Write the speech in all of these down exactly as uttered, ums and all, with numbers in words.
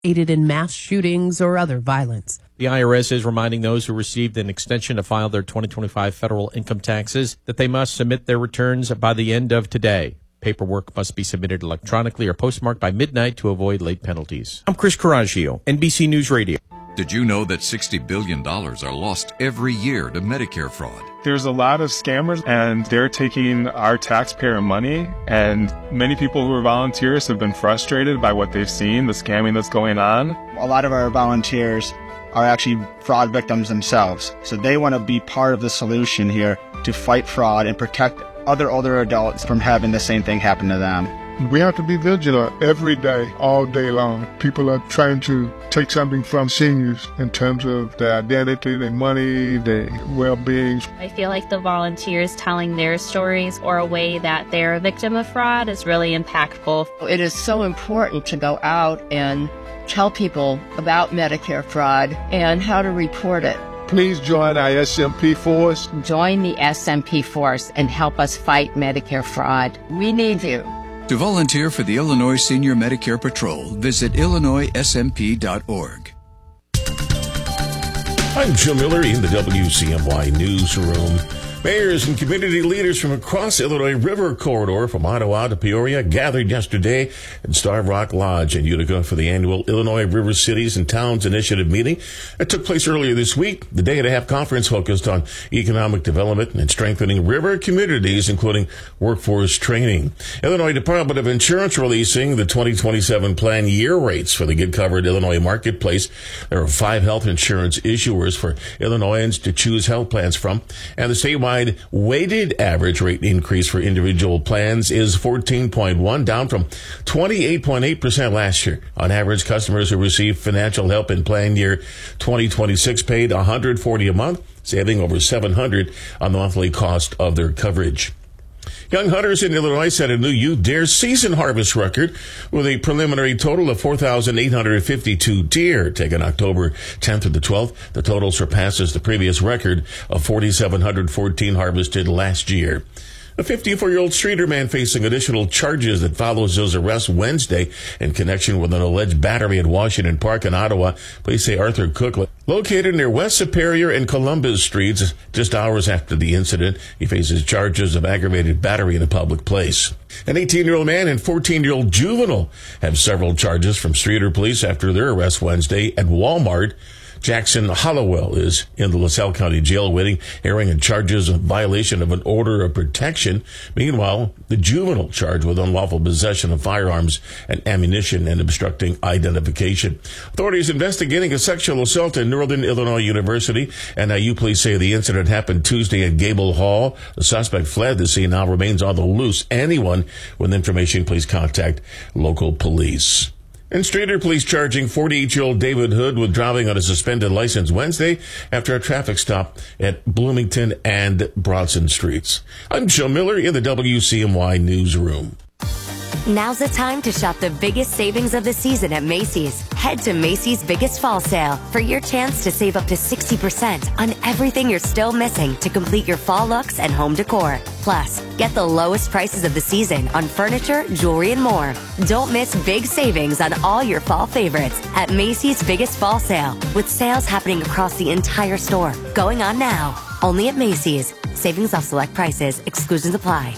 aided in mass shootings or other violence. The I R S is reminding those who received an extension to file their twenty twenty-five federal income taxes that they must submit their returns by the end of today. Paperwork must be submitted electronically or postmarked by midnight to avoid late penalties. I'm Chris Coraggio, N B C News Radio. Did you know that sixty billion dollars are lost every year to Medicare fraud? There's a lot of scammers, and they're taking our taxpayer money, and many people who are volunteers have been frustrated by what they've seen, the scamming that's going on. A lot of our volunteers are actually fraud victims themselves, so they want to be part of the solution here to fight fraud and protect other older adults from having the same thing happen to them. We have to be vigilant every day, all day long. People are trying to take something from seniors in terms of their identity, their money, their well-being. I feel like the volunteers telling their stories or a way that they're a victim of fraud is really impactful. It is so important to go out and tell people about Medicare fraud and how to report it. Please join our S M P force. Join the S M P force and help us fight Medicare fraud. We need you. To volunteer for the Illinois Senior Medicare Patrol, visit illinois s m p dot org. I'm Joe Miller in the W C M Y newsroom. Mayors and community leaders from across the Illinois River Corridor from Ottawa to Peoria gathered yesterday at Starved Rock Lodge in Utica for the annual Illinois River Cities and Towns Initiative meeting. It took place earlier this week. The day-and-a-half conference focused on economic development and strengthening river communities, including workforce training. Illinois Department of Insurance releasing the twenty twenty-seven plan year rates for the Get Covered Illinois marketplace. There are five health insurance issuers for Illinoisans to choose health plans from, and the statewide weighted average rate increase for individual plans is fourteen point one, down from twenty-eight point eight percent last year. On average, customers who receive financial help in plan year twenty twenty-six paid one hundred forty dollars a month, saving over seven hundred dollars on the monthly cost of their coverage. Young hunters in Illinois set a new youth deer season harvest record with a preliminary total of four thousand eight hundred fifty-two deer taken October tenth to the twelfth. The total surpasses the previous record of four thousand seven hundred fourteen harvested last year. A fifty-four-year-old Streeter man facing additional charges that follows his arrest Wednesday in connection with an alleged battery at Washington Park in Ottawa. Police say Arthur Cook, located near West Superior and Columbus Streets, just hours after the incident. He faces charges of aggravated battery in a public place. An eighteen-year-old man and fourteen-year-old juvenile have several charges from Streeter police after their arrest Wednesday at Walmart. Jackson Hollowell is in the LaSalle County Jail waiting hearing and charges of violation of an order of protection. Meanwhile, the juvenile charged with unlawful possession of firearms and ammunition and obstructing identification. Authorities investigating a sexual assault at Northern Illinois University, and N I U police say the incident happened Tuesday at Gable Hall. The suspect fled the scene, now remains on the loose. Anyone with information, please contact local police. And Streeter police charging forty-eight-year-old David Hood with driving on a suspended license Wednesday after a traffic stop at Bloomington and Bronson Streets. I'm Joe Miller in the W C M Y newsroom. Now's the time to shop the biggest savings of the season at Macy's. Head to Macy's Biggest Fall Sale for your chance to save up to sixty percent on everything you're still missing to complete your fall looks and home decor. Plus, get the lowest prices of the season on furniture, jewelry, and more. Don't miss big savings on all your fall favorites at Macy's Biggest Fall Sale, with sales happening across the entire store. Going on now. Only at Macy's. Savings off select prices. Exclusions apply.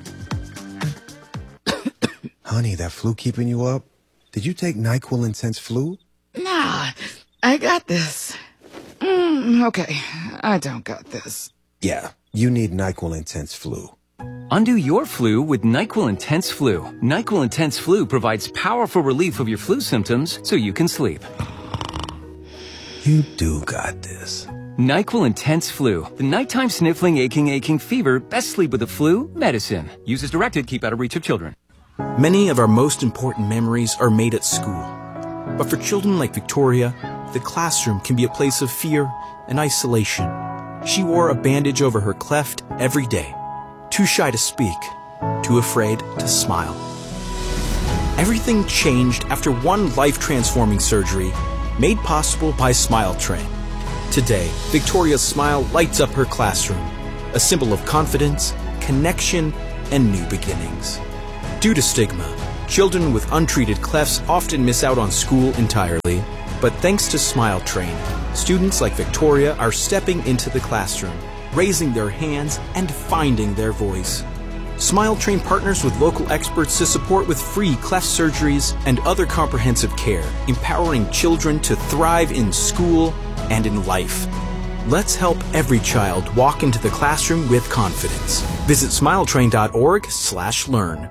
Honey, that flu keeping you up? Did you take NyQuil Intense Flu? Nah, I got this. Mm, okay, I don't got this. Yeah, you need NyQuil Intense Flu. Undo your flu with NyQuil Intense Flu. NyQuil Intense Flu provides powerful relief of your flu symptoms so you can sleep. You do got this. NyQuil Intense Flu. The nighttime sniffling, aching, aching fever. Best sleep with the flu medicine. Use as directed. Keep out of reach of children. Many of our most important memories are made at school. But for children like Victoria, the classroom can be a place of fear and isolation. She wore a bandage over her cleft every day. Too shy to speak, too afraid to smile. Everything changed after one life-transforming surgery made possible by Smile Train. Today, Victoria's smile lights up her classroom, a symbol of confidence, connection, and new beginnings. Due to stigma, Children with untreated clefts often miss out on school entirely. But thanks to Smile Train, students like Victoria are stepping into the classroom, raising their hands and finding their voice. Smile Train partners with local experts to support with free cleft surgeries and other comprehensive care, empowering children to thrive in school and in life. Let's help every child walk into the classroom with confidence. Visit smiletrain.org slash learn.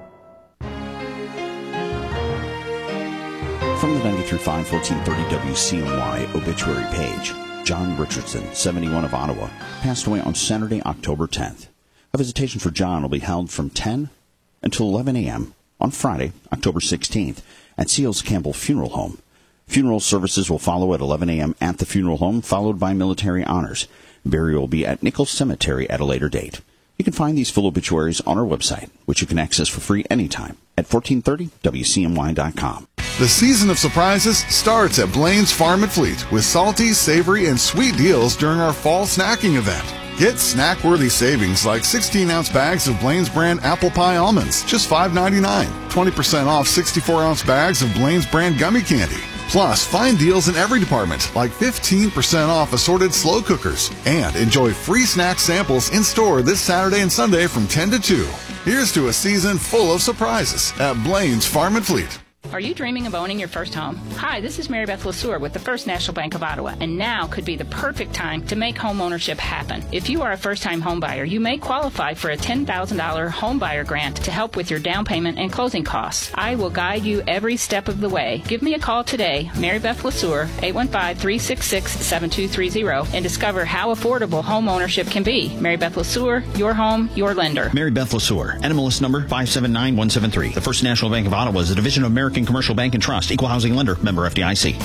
From the ninety-three point five, fourteen thirty W C M Y obituary page, John Richardson, seventy-one, of Ottawa, passed away on Saturday, October tenth. A visitation for John will be held from ten until eleven a.m. on Friday, October sixteenth, at Seals Campbell Funeral Home. Funeral services will follow at eleven a.m. at the funeral home, followed by military honors. Burial will be at Nichols Cemetery at a later date. You can find these full obituaries on our website, which you can access for free anytime at fourteen thirty W C M Y dot com. The season of surprises starts at Blaine's Farm and Fleet with salty, savory, and sweet deals during our fall snacking event. Get snack-worthy savings like sixteen-ounce bags of Blaine's brand apple pie almonds, just five ninety-nine. twenty percent off sixty-four-ounce bags of Blaine's brand gummy candy. Plus, find deals in every department, like fifteen percent off assorted slow cookers. And enjoy free snack samples in store this Saturday and Sunday from ten to two. Here's to a season full of surprises at Blaine's Farm and Fleet. Are you dreaming of owning your first home? Hi, this is Mary Beth LeSueur with the First National Bank of Ottawa, and now could be the perfect time to make home ownership happen. If you are a first-time home buyer, you may qualify for a ten thousand dollars home buyer grant to help with your down payment and closing costs. I will guide you every step of the way. Give me a call today, Mary Beth LeSueur, eight one five, three six six, seven two three zero, and discover how affordable home ownership can be. Mary Beth LeSueur, your home, your lender. Mary Beth LeSueur, N M L S number five seven nine one seven three. The First National Bank of Ottawa is a division of American Commercial Bank and Trust, equal housing lender, member F D I C.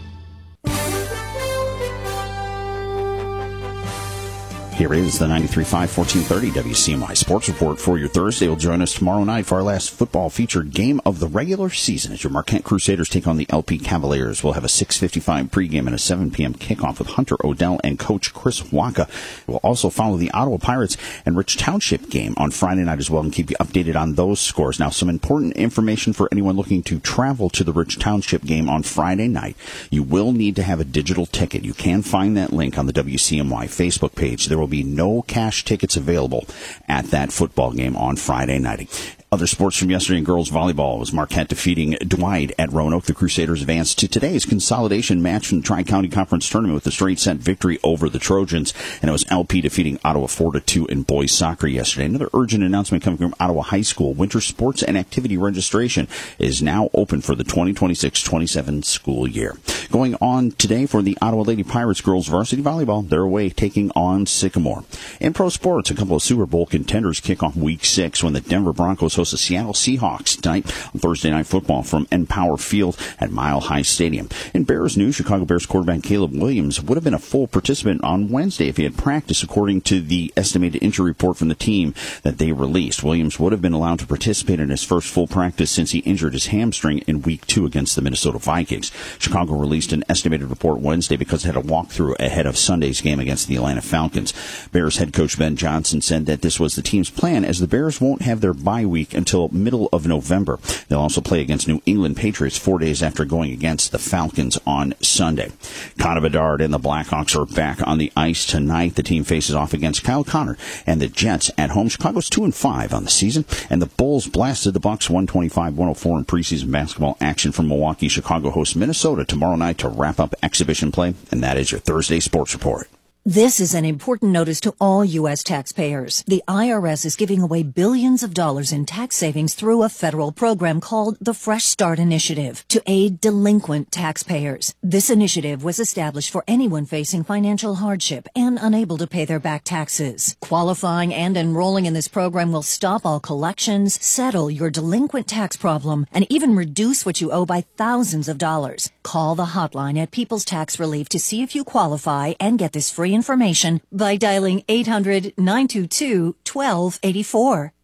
Here is the ninety-three point five, fourteen thirty W C M Y Sports Report for your Thursday. Will join us tomorrow night for our last football featured game of the regular season as your Marquette Crusaders take on the L P Cavaliers. We'll have a six fifty-five pregame and a seven p.m. kickoff with Hunter Odell and Coach Chris Waka. We'll also follow the Ottawa Pirates and Rich Township game on Friday night as well and keep you updated on those scores. Now, some important information for anyone looking to travel to the Rich Township game on Friday night. You will need to have a digital ticket. You can find that link on the W C M Y Facebook page. There will be no cash tickets available at that football game on Friday night. Other sports from yesterday in girls volleyball was Marquette defeating Dwight at Roanoke. The Crusaders advanced to today's consolidation match from the Tri-County Conference Tournament with a straight set victory over the Trojans. And it was L P defeating Ottawa four to two in boys soccer yesterday. Another urgent announcement coming from Ottawa High School. Winter sports and activity registration is now open for the twenty twenty-six twenty-seven school year. Going on today for the Ottawa Lady Pirates girls varsity volleyball, they're away taking on Sycamore. In pro sports, a couple of Super Bowl contenders kick off week six when the Denver Broncos host the Seattle Seahawks tonight on Thursday Night Football from Empower Field at Mile High Stadium. In Bears news, Chicago Bears quarterback Caleb Williams would have been a full participant on Wednesday if he had practiced, according to the estimated injury report from the team that they released. Williams would have been allowed to participate in his first full practice since he injured his hamstring in week two against the Minnesota Vikings. Chicago released an estimated report Wednesday because it had a walkthrough ahead of Sunday's game against the Atlanta Falcons. Bears head coach Ben Johnson said that this was the team's plan as the Bears won't have their bye week until middle of November. They'll also play against New England Patriots four days after going against the Falcons on Sunday. Connor Bedard and the Blackhawks are back on the ice tonight. The team faces off against Kyle Connor and the Jets at home. Chicago's two and five on the season, and the Bulls blasted the Bucks one twenty-five one oh four in preseason basketball action from Milwaukee. Chicago hosts Minnesota tomorrow night to wrap up exhibition play, and that is your Thursday Sports Report. This is an important notice to all U S taxpayers. The I R S is giving away billions of dollars in tax savings through a federal program called the Fresh Start Initiative to aid delinquent taxpayers. This initiative was established for anyone facing financial hardship and unable to pay their back taxes. Qualifying and enrolling in this program will stop all collections, settle your delinquent tax problem, and even reduce what you owe by thousands of dollars. Call the hotline at People's Tax Relief to see if you qualify and get this free information by dialing eight hundred, nine two two, one two eight four.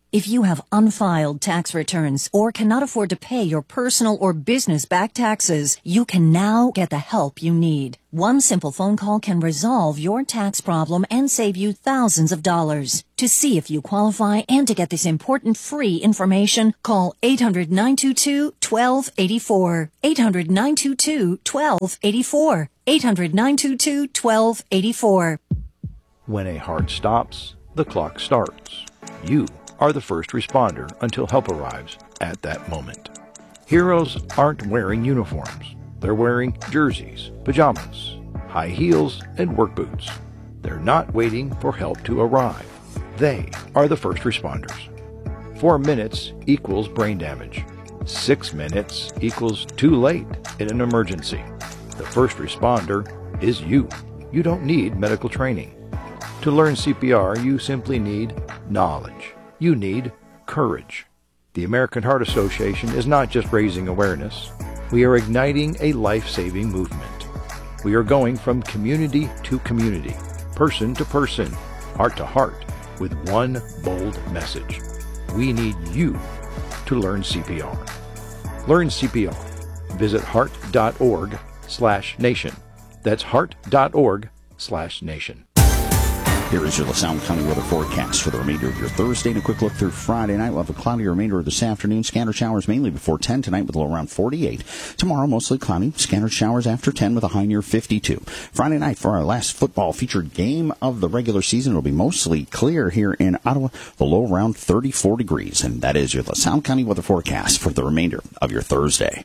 If you have unfiled tax returns or cannot afford to pay your personal or business back taxes, you can now get the help you need. One simple phone call can resolve your tax problem and save you thousands of dollars. To see if you qualify and to get this important free information, call eight hundred, nine two two, one two eight four. eight hundred, nine two two, one two eight four. eight hundred, nine two two, one two eight four. When a heart stops, the clock starts. You are the first responder until help arrives at that moment. Heroes aren't wearing uniforms. They're wearing jerseys, pajamas, high heels, and work boots. They're not waiting for help to arrive. They are the first responders. Four minutes equals brain damage. Six minutes equals too late in an emergency. The first responder is you. You don't need medical training. To learn C P R, you simply need knowledge. You need courage. The American Heart Association is not just raising awareness. We are igniting a life-saving movement. We are going from community to community, person to person, heart to heart, with one bold message. We need you to learn C P R. Learn C P R. Visit heart.org slash nation. That's heart.org slash nation. Here is your LaSalle County weather forecast for the remainder of your Thursday. And a quick look through Friday night. We'll have a cloudy remainder of this afternoon. Scattered showers mainly before ten tonight with a low around forty-eight. Tomorrow, mostly cloudy. Scattered showers after ten with a high near fifty-two. Friday night for our last football featured game of the regular season. It'll be mostly clear here in Ottawa. The low around thirty-four degrees. And that is your LaSalle County weather forecast for the remainder of your Thursday.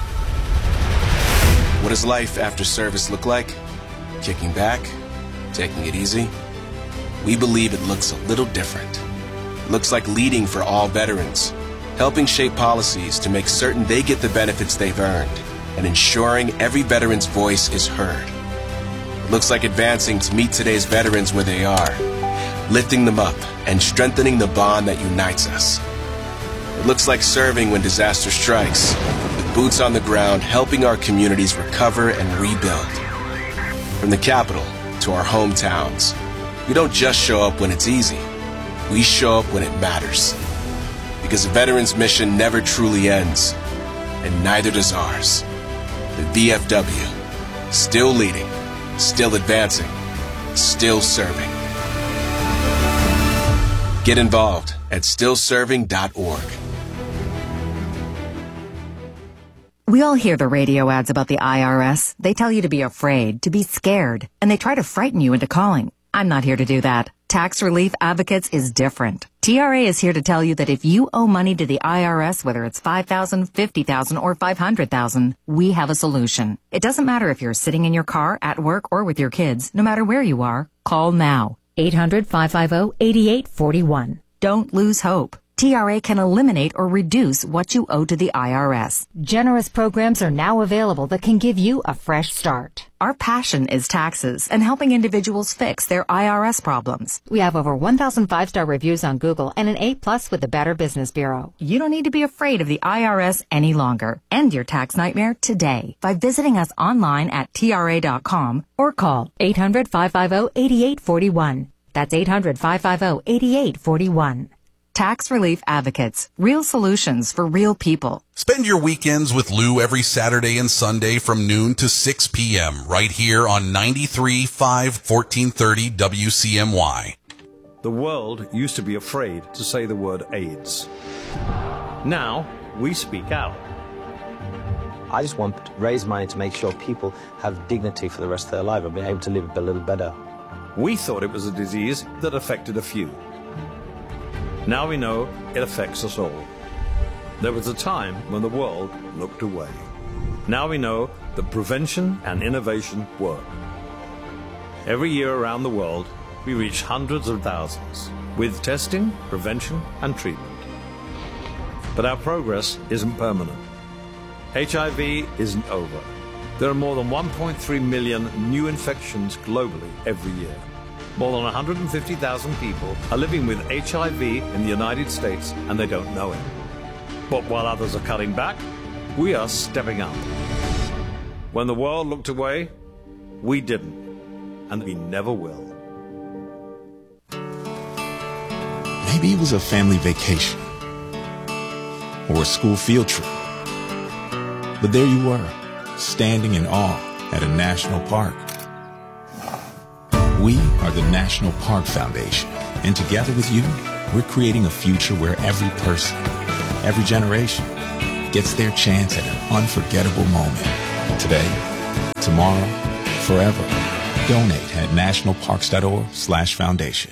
What does life after service look like? Kicking back? Taking it easy? We believe it looks a little different. It looks like leading for all veterans, helping shape policies to make certain they get the benefits they've earned, and ensuring every veteran's voice is heard. It looks like advancing to meet today's veterans where they are, lifting them up and strengthening the bond that unites us. It looks like serving when disaster strikes, with boots on the ground helping our communities recover and rebuild. From the capital to our hometowns, we don't just show up when it's easy. We show up when it matters. Because a veteran's mission never truly ends, and neither does ours. The V F W, still leading, still advancing, still serving. Get involved at still serving dot org. We all hear the radio ads about the I R S. They tell you to be afraid, to be scared, and they try to frighten you into calling. I'm not here to do that. Tax Relief Advocates is different. T R A is here to tell you that if you owe money to the I R S, whether it's five thousand dollars, fifty thousand dollars, or five hundred thousand dollars, we have a solution. It doesn't matter if you're sitting in your car, at work, or with your kids. No matter where you are, call now. eight hundred, five five zero, eight eight four one. Don't lose hope. T R A can eliminate or reduce what you owe to the I R S. Generous programs are now available that can give you a fresh start. Our passion is taxes and helping individuals fix their I R S problems. We have over one thousand five-star reviews on Google and an A plus with the Better Business Bureau. You don't need to be afraid of the I R S any longer. End your tax nightmare today by visiting us online at T R A dot com or call eight hundred, five five zero, eight eight four one. That's eight hundred, five five zero, eight eight four one. Tax Relief Advocates. Real solutions for real people. Spend your weekends with Lou every Saturday and Sunday from noon to six p.m. right here on ninety-three point five, fourteen thirty W C M Y. The world used to be afraid to say the word AIDS. Now, we speak out. I just want to raise money to make sure people have dignity for the rest of their life and be able to live a little better. We thought it was a disease that affected a few. Now we know it affects us all. There was a time when the world looked away. Now we know that prevention and innovation work. Every year around the world, we reach hundreds of thousands with testing, prevention, and treatment. But our progress isn't permanent. H I V isn't over. There are more than one point three million new infections globally every year. More than one hundred fifty thousand people are living with H I V in the United States and they don't know it. But while others are cutting back, we are stepping up. When the world looked away, we didn't, and we never will. Maybe it was a family vacation or a school field trip. But there you were, standing in awe at a national park. We are the National Park Foundation, and together with you, we're creating a future where every person, every generation, gets their chance at an unforgettable moment. Today, tomorrow, forever. Donate at nationalparks.org slash foundation.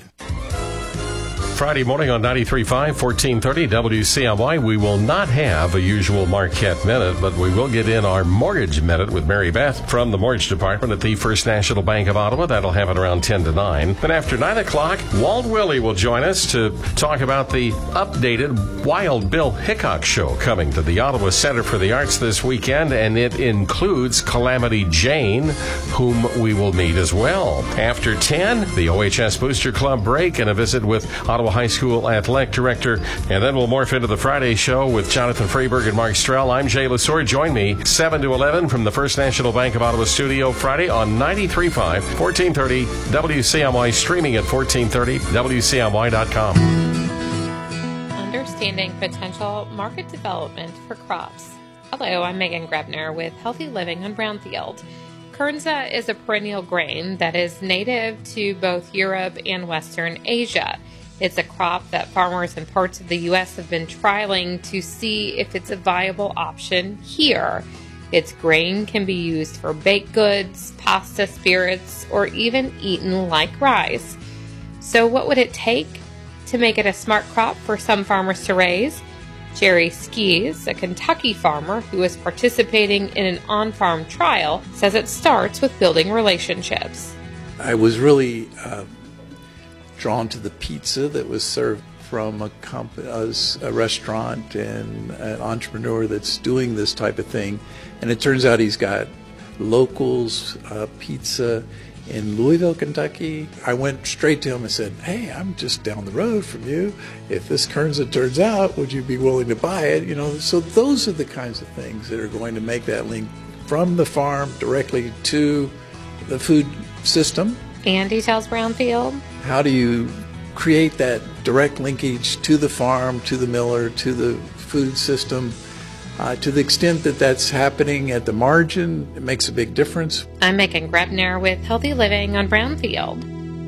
Friday morning on ninety-three point five, fourteen thirty W C M Y. We will not have a usual Marquette Minute, but we will get in our Mortgage Minute with Mary Beth from the Mortgage Department at the First National Bank of Ottawa. That'll happen around ten to nine. Then after nine o'clock, Walt Willey will join us to talk about the updated Wild Bill Hickok show coming to the Ottawa Center for the Arts this weekend, and it includes Calamity Jane, whom we will meet as well. After ten, the O H S Booster Club break and a visit with Ottawa High School Athletic Director, and then we'll morph into the Friday show with Jonathan Freiberg and Mark Strell. I'm Jay Lesueur. Join me seven to eleven from the First National Bank of Ottawa studio Friday on ninety-three point five, fourteen thirty W C M Y, streaming at fourteen thirty W C M Y dot com. Understanding potential market development for crops. Hello, I'm Megan Grebner with Healthy Living on Brownfield. Kernza is a perennial grain that is native to both Europe and Western Asia. It's a crop that farmers in parts of the U S have been trialing to see if it's a viable option here. Its grain can be used for baked goods, pasta, spirits, or even eaten like rice. So what would it take to make it a smart crop for some farmers to raise? Jerry Skis, a Kentucky farmer who is participating in an on-farm trial, says it starts with building relationships. I was really uh, drawn to the pizza that was served from a, comp- a, a restaurant and an entrepreneur that's doing this type of thing. And it turns out he's got Locals uh, Pizza in Louisville, Kentucky. I went straight to him and said, hey, I'm just down the road from you. If this Kernza turns out, would you be willing to buy it? You know, so those are the kinds of things that are going to make that link from the farm directly to the food system. And details Brownfield. How do you create that direct linkage to the farm, to the miller, to the food system? Uh, to the extent that that's happening at the margin, it makes a big difference. I'm Megan Grebner with Healthy Living on Brownfield.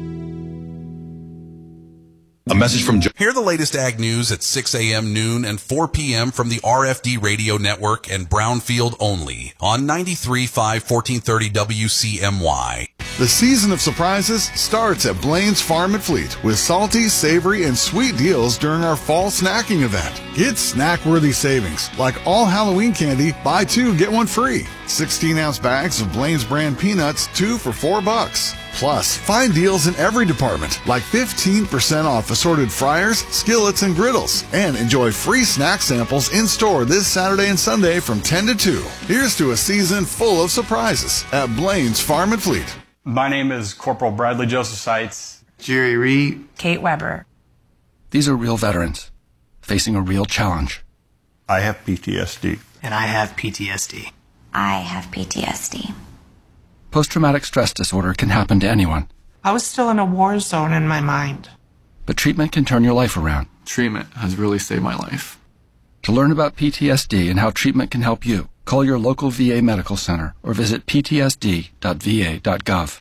A message from Joe. Hear the latest ag news at six a.m., noon, and four p.m. from the R F D Radio Network and Brownfield only on ninety-three point five, fourteen thirty W C M Y. The season of surprises starts at Blaine's Farm and Fleet with salty, savory, and sweet deals during our fall snacking event. Get snack-worthy savings, like all Halloween candy, buy two, get one free. sixteen-ounce bags of Blaine's brand peanuts, two for four bucks. Plus, find deals in every department, like fifteen percent off assorted fryers, skillets, and griddles. And enjoy free snack samples in-store this Saturday and Sunday from ten to two. Here's to a season full of surprises at Blaine's Farm and Fleet. My name is Corporal Bradley Joseph Seitz. Jerry Reed. Kate Weber. These are real veterans facing a real challenge. I have P T S D. And I have P T S D. I have P T S D. Post-traumatic stress disorder can happen to anyone. I was still in a war zone in my mind. But treatment can turn your life around. Treatment has really saved my life. To learn about P T S D and how treatment can help you, call your local V A medical center or visit p t s d dot v a dot gov.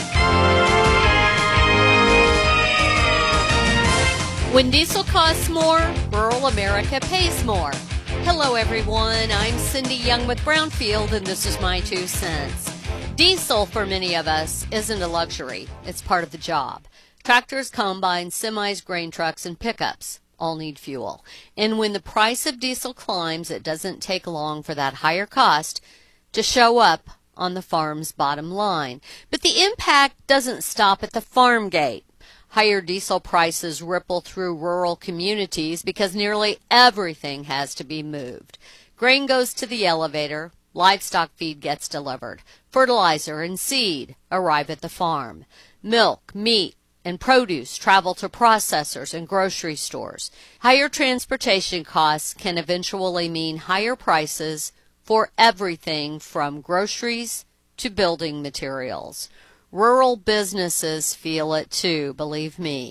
When diesel costs more, rural America pays more. Hello, everyone. I'm Cindy Young with Brownfield, and this is my two cents. Diesel, for many of us, isn't a luxury. It's part of the job. Tractors, combines, semis, grain trucks, and pickups all need fuel. And when the price of diesel climbs, it doesn't take long for that higher cost to show up on the farm's bottom line. But the impact doesn't stop at the farm gate. Higher diesel prices ripple through rural communities because nearly everything has to be moved. Grain goes to the elevator, livestock feed gets delivered, fertilizer and seed arrive at the farm, milk, meat, and produce travel to processors and grocery stores. Higher transportation costs can eventually mean higher prices for everything from groceries to building materials. Rural businesses feel it too, believe me.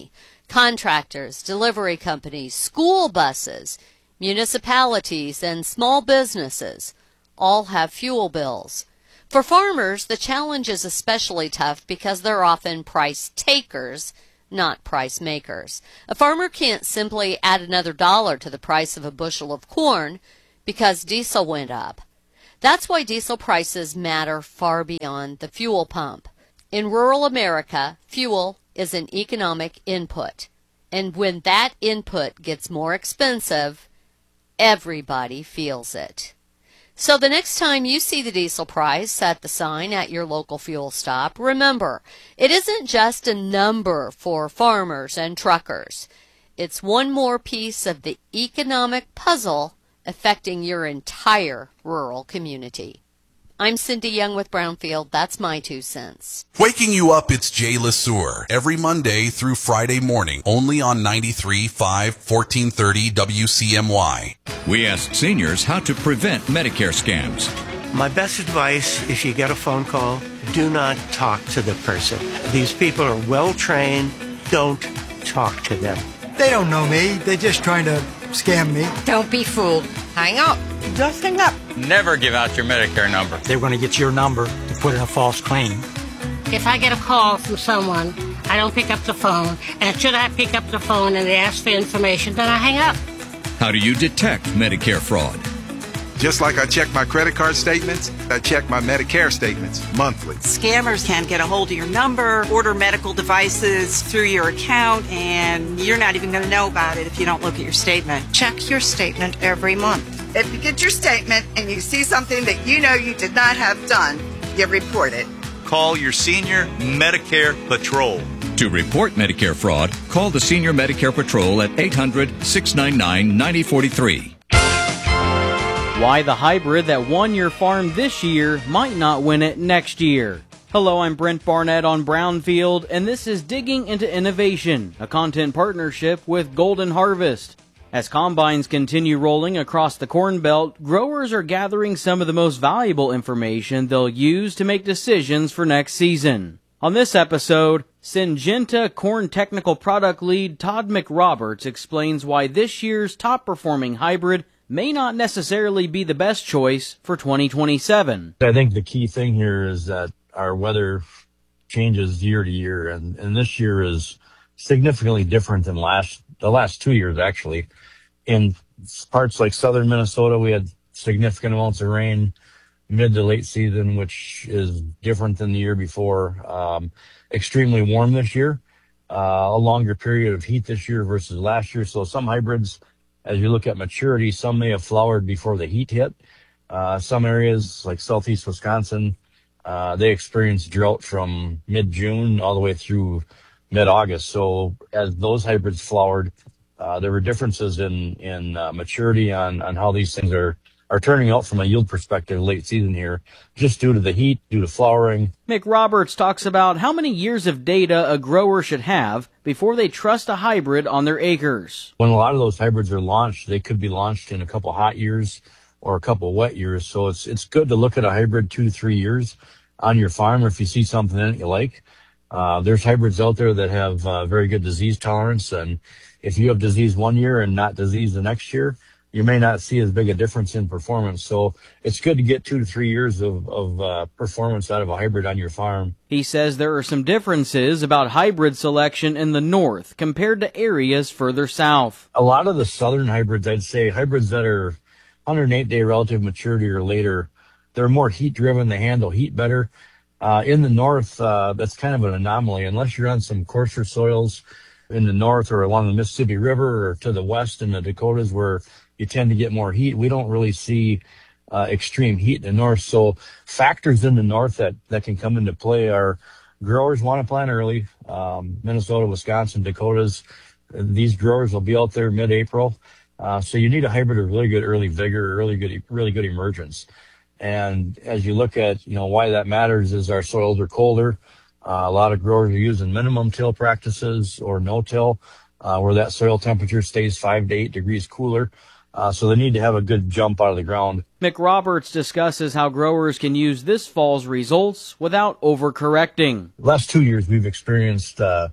Contractors, delivery companies, school buses, municipalities, and small businesses all have fuel bills. For farmers, the challenge is especially tough because they're often price takers, not price makers. A farmer can't simply add another dollar to the price of a bushel of corn because diesel went up. That's why diesel prices matter far beyond the fuel pump. In rural America, fuel is an economic input. And when that input gets more expensive, everybody feels it. So the next time you see the diesel price at the sign at your local fuel stop, remember, it isn't just a number for farmers and truckers. It's one more piece of the economic puzzle affecting your entire rural community. I'm Cindy Young with Brownfield. That's my two cents. Waking you up, it's Jay LeSueur. Every Monday through Friday morning, only on ninety-three point five, fourteen thirty W C M Y. We ask seniors how to prevent Medicare scams. My best advice, if you get a phone call, do not talk to the person. These people are well trained. Don't talk to them. They don't know me. They're just trying to scam me. Don't be fooled. Hang up. Just hang up. Never give out your Medicare number. They're going to get your number to put in a false claim. If I get a call from someone, I don't pick up the phone. And should I pick up the phone and they ask for information, then I hang up. How do you detect Medicare fraud? Just like I check my credit card statements, I check my Medicare statements monthly. Scammers can get a hold of your number, order medical devices through your account, and you're not even going to know about it if you don't look at your statement. Check your statement every month. If you get your statement and you see something that you know you did not have done, you report it. Call your Senior Medicare Patrol. To report Medicare fraud, call the Senior Medicare Patrol at eight hundred, six nine nine, nine zero four three. Why the hybrid that won your farm this year might not win it next year. Hello, I'm Brent Barnett on Brownfield, and this is Digging into Innovation, a content partnership with Golden Harvest. As combines continue rolling across the Corn Belt, growers are gathering some of the most valuable information they'll use to make decisions for next season. On this episode, Syngenta Corn Technical Product Lead Todd McRoberts explains why this year's top-performing hybrid may not necessarily be the best choice for twenty twenty-seven. I think the key thing here is that our weather changes year to year, and, and this year is significantly different than last the last two years, actually. In parts like southern Minnesota, we had significant amounts of rain mid to late season, which is different than the year before. Um, extremely warm this year, uh, a longer period of heat this year versus last year. So some hybrids, as you look at maturity, some may have flowered before the heat hit. Uh, some areas like southeast Wisconsin, uh, they experienced drought from mid-June all the way through mid-August. So as those hybrids flowered, uh, there were differences in, in uh, maturity on, on how these things are, are turning out from a yield perspective late season here, just due to the heat, due to flowering. McRoberts talks about how many years of data a grower should have before they trust a hybrid on their acres. When a lot of those hybrids are launched, they could be launched in a couple hot years or a couple wet years. So it's, it's good to look at a hybrid two, three years on your farm, or if you see something in it you like. Uh, there's hybrids out there that have uh, very good disease tolerance, and if you have disease one year and not disease the next year, you may not see as big a difference in performance. So it's good to get two to three years of, of uh, performance out of a hybrid on your farm. He says there are some differences about hybrid selection in the north compared to areas further south. A lot of the southern hybrids, I'd say hybrids that are one hundred eight day relative maturity or later, they're more heat driven. They handle heat better. Uh, in the north, uh, that's kind of an anomaly. Unless you're on some coarser soils in the north or along the Mississippi River or to the west in the Dakotas where you tend to get more heat, we don't really see uh, extreme heat in the north. So factors in the north that, that can come into play are growers want to plant early. Um, Minnesota, Wisconsin, Dakotas, these growers will be out there mid-April. Uh, so you need a hybrid of really good early vigor, really good, really good emergence. And as you look at, you know, why that matters is our soils are colder. Uh, a lot of growers are using minimum till practices or no till, uh, where that soil temperature stays five to eight degrees cooler. Uh, so they need to have a good jump out of the ground. McRoberts discusses how growers can use this fall's results without overcorrecting. The last two years we've experienced uh,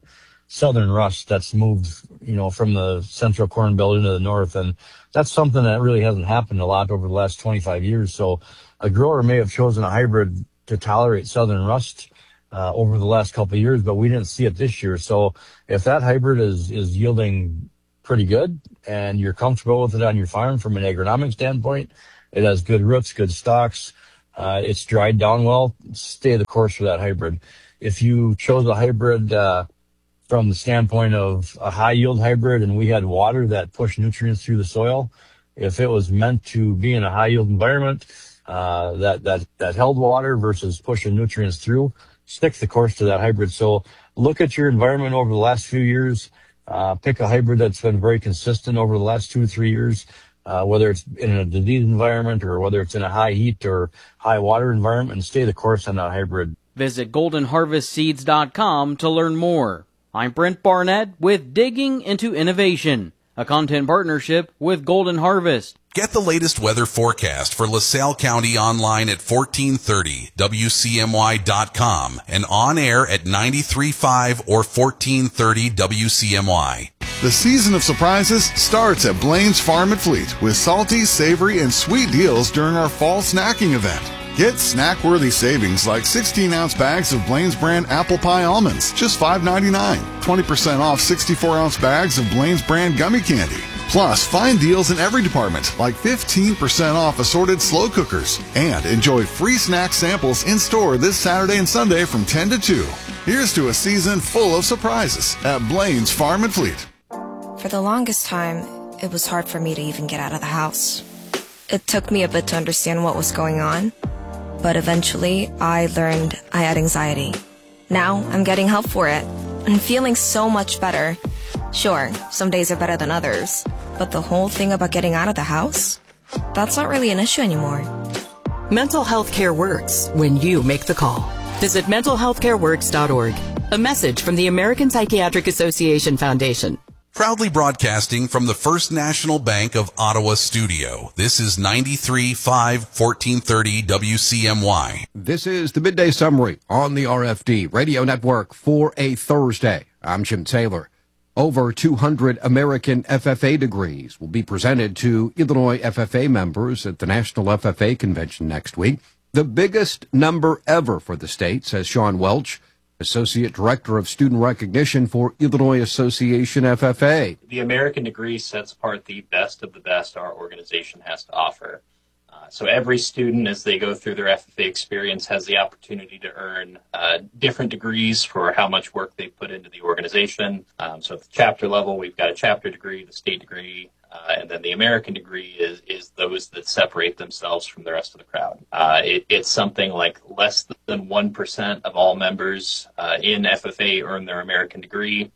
southern rust that's moved, you know, from the central corn belt into the north. And that's something that really hasn't happened a lot over the last twenty-five years. So a grower may have chosen a hybrid to tolerate southern rust uh, over the last couple of years, but we didn't see it this year. So if that hybrid is, is yielding pretty good and you're comfortable with it on your farm from an agronomic standpoint, it has good roots, good stalks, uh, it's dried down well, stay the course for that hybrid. If you chose a hybrid uh, from the standpoint of a high yield hybrid and we had water that pushed nutrients through the soil, if it was meant to be in a high yield environment uh, that, that, that held water versus pushing nutrients through, stick the course to that hybrid. So look at your environment over the last few years, uh, pick a hybrid that's been very consistent over the last two or three years, uh, whether it's in a disease environment or whether it's in a high heat or high water environment, and stay the course on that hybrid. Visit golden harvest seeds dot com to learn more. I'm Brent Barnett with Digging into Innovation, a content partnership with Golden Harvest. Get the latest weather forecast for LaSalle County online at fourteen thirty W C M Y dot com and on air at ninety-three point five or fourteen thirty W C M Y. The season of surprises starts at Blaine's Farm and Fleet with salty, savory, and sweet deals during our fall snacking event. Get snack-worthy savings like sixteen ounce bags of Blaine's brand apple pie almonds, just five ninety-nine. twenty percent off sixty-four ounce bags of Blaine's brand gummy candy. Plus, find deals in every department, like fifteen percent off assorted slow cookers. And enjoy free snack samples in-store this Saturday and Sunday from ten to two. Here's to a season full of surprises at Blaine's Farm and Fleet. For the longest time, it was hard for me to even get out of the house. It took me a bit to understand what was going on, but eventually I learned I had anxiety. Now I'm getting help for it and feeling so much better. Sure, some days are better than others, but the whole thing about getting out of the house, that's not really an issue anymore. Mental health care works when you make the call. Visit mental health care works dot org. A message from the American Psychiatric Association Foundation. Proudly broadcasting from the First National Bank of Ottawa studio. This is ninety-three point five, fourteen thirty W C M Y. This is the Midday Summary on the R F D Radio Network for a Thursday. I'm Jim Taylor. Over two hundred American F F A degrees will be presented to Illinois F F A members at the National F F A Convention next week. The biggest number ever for the state, says Sean Welch, Associate Director of Student Recognition for Illinois Association F F A. The American degree sets apart the best of the best our organization has to offer. Uh, so every student, as they go through their F F A experience, has the opportunity to earn uh, different degrees for how much work they put into the organization. Um, so at the chapter level, we've got a chapter degree, the state degree, Uh, and then the American degree is, is those that separate themselves from the rest of the crowd. Uh, it, it's something like less than one percent of all members uh, in F F A earn their American degree.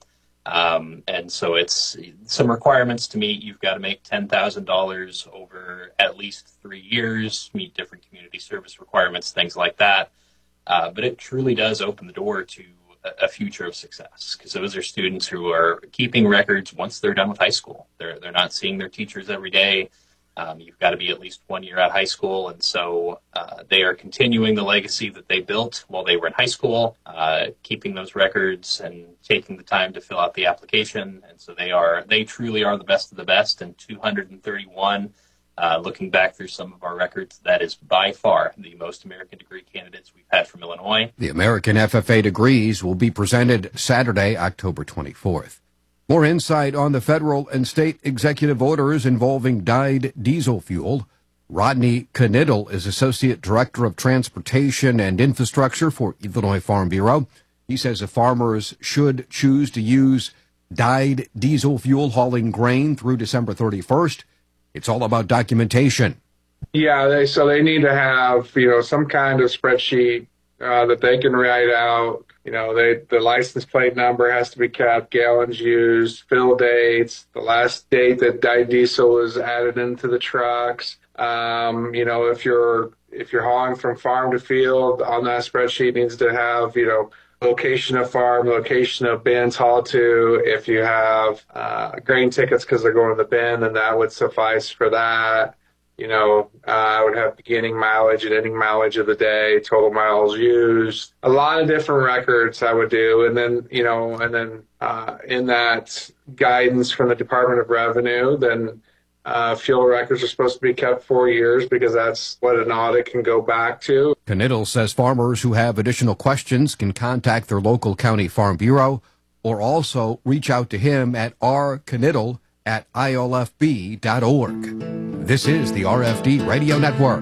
Um, and so it's some requirements to meet. You've got to make ten thousand dollars over at least three years, meet different community service requirements, things like that. Uh, but it truly does open the door to a future of success, because those are students who are keeping records once they're done with high school. They're they're not seeing their teachers every day. Um, you've got to be at least one year out of high school, and so uh, they are continuing the legacy that they built while they were in high school, uh, keeping those records and taking the time to fill out the application. And so they are they truly are the best of the best. And two hundred thirty-one. Uh, looking back through some of our records, that is by far the most American degree candidates we've had from Illinois. The American F F A degrees will be presented Saturday, October twenty-fourth. More insight on the federal and state executive orders involving dyed diesel fuel. Rodney Knittel is Associate Director of Transportation and Infrastructure for Illinois Farm Bureau. He says if farmers should choose to use dyed diesel fuel hauling grain through December thirty-first, it's all about documentation. Yeah, they, so they need to have, you know, some kind of spreadsheet uh, that they can write out. You know, they, the license plate number has to be kept, gallons used, fill dates, the last date that dyed diesel was added into the trucks. Um, you know, if you're if you're hauling from farm to field, on that spreadsheet needs to have, you know, location of farm, location of bins hauled to. If you have uh, grain tickets because they're going to the bin, then that would suffice for that. You know, uh, I would have beginning mileage and ending mileage of the day, total miles used, a lot of different records I would do. And then, you know, and then uh, in that guidance from the Department of Revenue, then uh, fuel records are supposed to be kept four years because that's what an audit can go back to. Knittel says farmers who have additional questions can contact their local county farm bureau or also reach out to him at r knittel at I L F B dot org. This is the R F D Radio Network.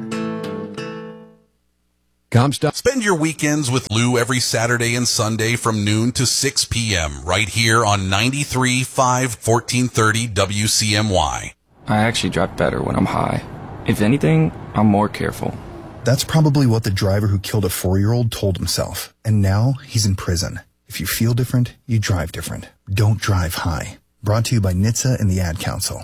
Comstock. Spend your weekends with Lou every Saturday and Sunday from noon to six p.m. right here on ninety-three point five, fourteen thirty W C M Y. I actually drive better when I'm high. If anything, I'm more careful. That's probably what the driver who killed a four-year-old told himself, and now he's in prison. If you feel different, you drive different. Don't drive high. Brought to you by N H T S A and the Ad Council.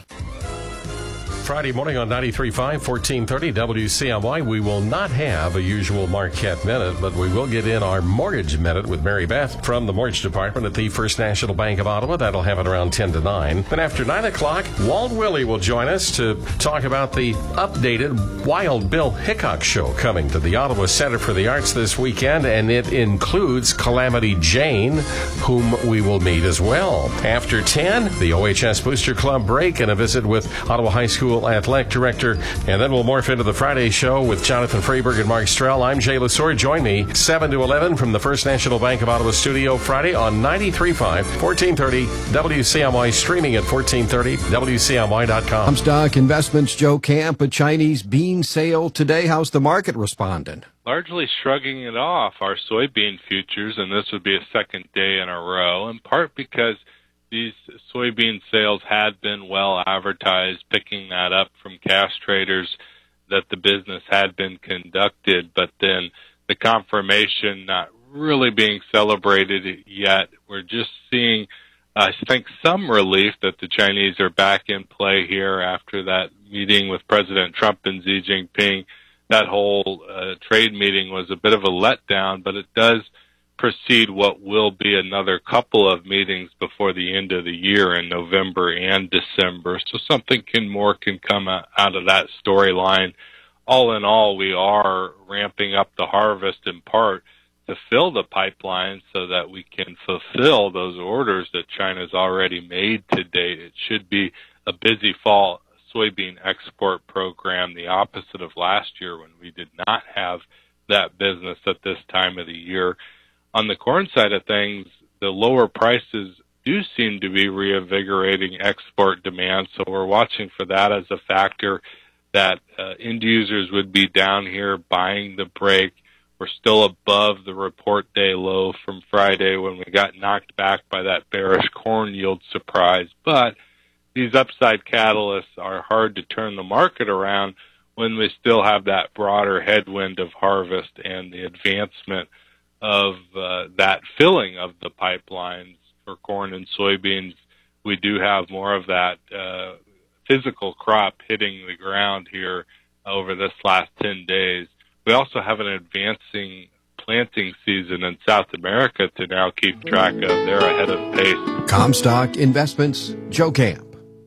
Friday morning on ninety-three point five, fourteen thirty W C M Y. We will not have a usual Marquette Minute, but we will get in our Mortgage Minute with Mary Beth from the Mortgage Department at the First National Bank of Ottawa. That'll happen around ten to nine. Then after nine o'clock, Walt Willey will join us to talk about the updated Wild Bill Hickok Show coming to the Ottawa Center for the Arts this weekend, and it includes Calamity Jane, whom we will meet as well. After ten, the O H S Booster Club break and a visit with Ottawa High School Athletic Director, and then we'll morph into the Friday show with Jonathan Freiberg and Mark Strell. I'm Jay Lesor. Join me seven to eleven from the First National Bank of Ottawa studio Friday on ninety-three point five, fourteen thirty W C M Y, streaming at fourteen thirty W C M Y dot com. Comstock Investments, Joe Camp, a Chinese bean sale today. How's the market responding? Largely shrugging it off, our soybean futures, and this would be a second day in a row, in part because these soybean sales had been well advertised, picking that up from cash traders that the business had been conducted, but then the confirmation not really being celebrated yet. We're just seeing, I think, some relief that the Chinese are back in play here after that meeting with President Trump and Xi Jinping. That whole uh, trade meeting was a bit of a letdown, but it does precede what will be another couple of meetings before the end of the year in November and December. So something can more can come out of that storyline. All in all, we are ramping up the harvest in part to fill the pipeline so that we can fulfill those orders that China's already made to date. It should be a busy fall soybean export program, the opposite of last year when we did not have that business at this time of the year. On the corn side of things, the lower prices do seem to be reinvigorating export demand, so we're watching for that as a factor that uh, end users would be down here buying the break. We're still above the report day low from Friday when we got knocked back by that bearish corn yield surprise, but these upside catalysts are hard to turn the market around when we still have that broader headwind of harvest and the advancement of uh, that filling of the pipelines for corn and soybeans. We do have more of that uh, physical crop hitting the ground here over this last ten days. We also have an advancing planting season in South America to now keep track of. They're ahead of pace. Comstock Investments, Joe Camp.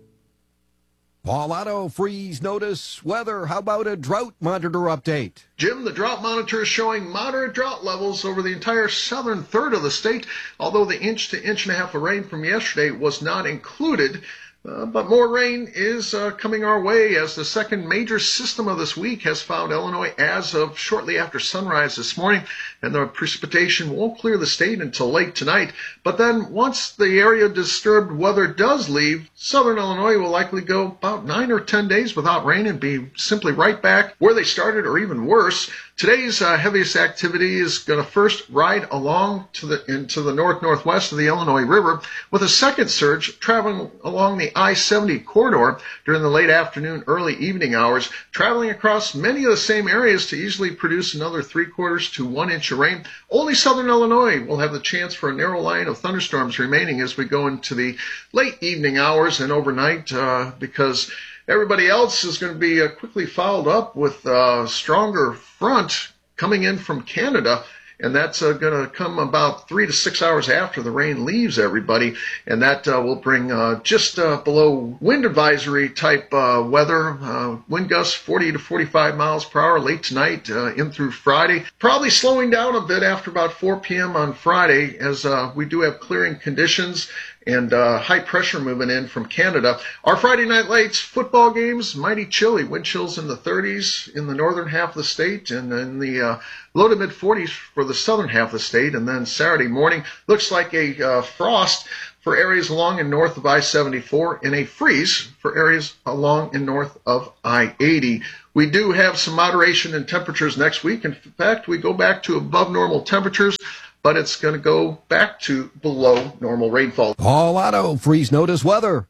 Paul Otto, freeze notice, weather. How about a drought monitor update? Jim, the drought monitor is showing moderate drought levels over the entire southern third of the state, although the inch to inch and a half of rain from yesterday was not included. Uh, but more rain is uh, coming our way as the second major system of this week has found Illinois as of shortly after sunrise this morning, and the precipitation won't clear the state until late tonight. But then once the area disturbed weather does leave, southern Illinois will likely go about nine or ten days without rain and be simply right back where they started or even worse. Today's uh, heaviest activity is going to first ride along to the into the north-northwest of the Illinois River, with a second surge traveling along the I seventy corridor during the late afternoon, early evening hours, traveling across many of the same areas to easily produce another three-quarters to one inch of rain. Only southern Illinois will have the chance for a narrow line of thunderstorms remaining as we go into the late evening hours and overnight, uh, because everybody else is going to be uh, quickly followed up with a stronger front coming in from Canada. and that's uh, going to come about three to six hours after the rain leaves everybody, and that uh, will bring uh, just uh, below wind advisory type uh, weather, uh, wind gusts forty to forty-five miles per hour late tonight uh, in through Friday, probably slowing down a bit after about four p.m. on Friday, as uh, we do have clearing conditions and uh, high pressure moving in from Canada. Our Friday night lights football games, mighty chilly, wind chills in the thirties in the northern half of the state, and in the uh, low to mid forties for the southern half of the state. And then Saturday morning looks like a uh, frost for areas along and north of I seventy-four, and a freeze for areas along and north of I eighty. We do have some moderation in temperatures next week. In fact, we go back to above normal temperatures, but it's going to go back to below normal rainfall. Paul Otto, freeze notice weather.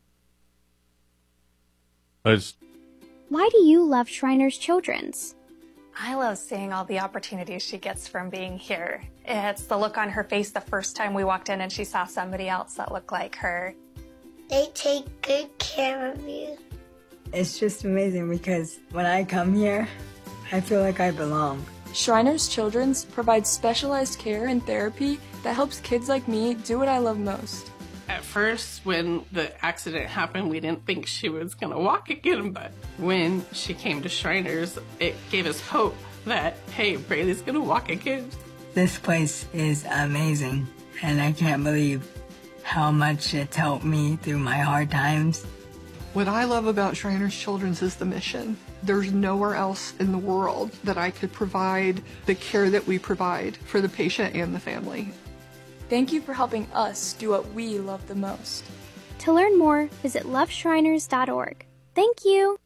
Why do you love Shriners Children's? I love seeing all the opportunities she gets from being here. It's the look on her face the first time we walked in and she saw somebody else that looked like her. They take good care of you. It's just amazing because when I come here, I feel like I belong. Shriners Children's provides specialized care and therapy that helps kids like me do what I love most. At first, when the accident happened, we didn't think she was going to walk again, but when she came to Shriners, it gave us hope that, hey, Braylee's going to walk again. This place is amazing, and I can't believe how much it's helped me through my hard times. What I love about Shriners Children's is the mission. There's nowhere else in the world that I could provide the care that we provide for the patient and the family. Thank you for helping us do what we love the most. To learn more, visit love shriners dot org. Thank you.